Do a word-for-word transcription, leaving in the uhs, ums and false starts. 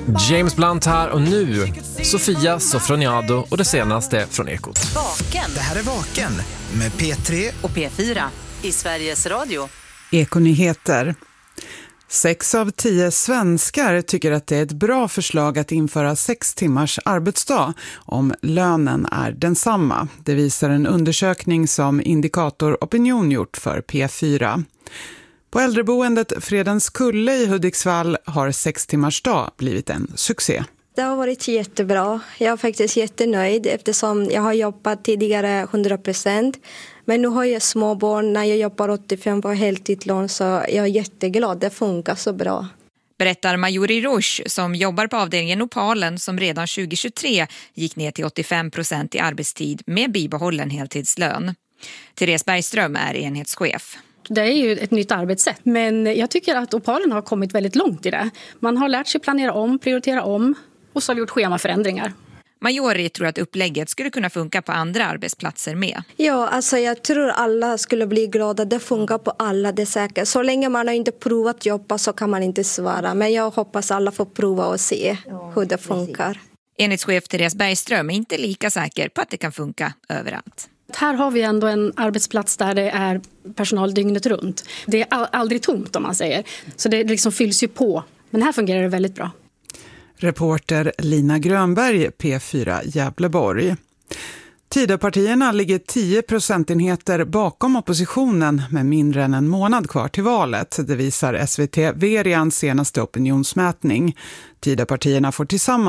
James Blunt här och nu Sofia Sofroniado och det senaste från Ekot. Vaken. Det här är Vaken med P tre och P fyra i Sveriges Radio. Ekonyheter. Sex av tio svenskar tycker att det är ett bra förslag att införa sex timmars arbetsdag om lönen är densamma. Det visar en undersökning som Indikator Opinion gjort för P fyra. På äldreboendet Fredens Kulle i Hudiksvall har sex timmars dag blivit en succé. Det har varit jättebra. Jag är faktiskt jättenöjd eftersom jag har jobbat tidigare hundra procent. Men nu har jag små barn när jag jobbar åttiofem på heltidslån, så jag är jätteglad. Det funkar så bra. Berättar Majuri Rush som jobbar på avdelningen Opalen som redan tjugohundratjugotre gick ner till åttiofem procent i arbetstid med bibehållen heltidslön. Therese Bergström är enhetschef. Det är ju ett nytt arbetssätt, men jag tycker att Opalen har kommit väldigt långt i det. Man har lärt sig planera om, prioritera om och så har vi gjort schemaförändringar. Majori tror att upplägget skulle kunna funka på andra arbetsplatser med. Ja, alltså jag tror alla skulle bli glada. Det funkar på alla, det är säkert. Så länge man har inte provat jobba så kan man inte svara. Men jag hoppas alla får prova och se ja, hur det funkar. Enhetschef Therese Bergström är inte lika säker på att det kan funka överallt. Här har vi ändå en arbetsplats där det är personal dygnet runt. Det är aldrig tomt om man säger. Så det liksom fylls ju på. Men här fungerar det väldigt bra. Reporter Lina Grönberg, P fyra Gävleborg. Tidöpartierna ligger tio procentenheter bakom oppositionen med mindre än en månad kvar till valet. Det visar S V T Verians senaste opinionsmätning. Tidöpartierna får tillsammans